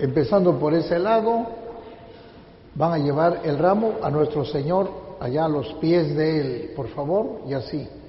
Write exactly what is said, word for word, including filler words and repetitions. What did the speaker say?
empezando por ese lado, van a llevar el ramo a nuestro Señor allá a los pies de Él, por favor, y así.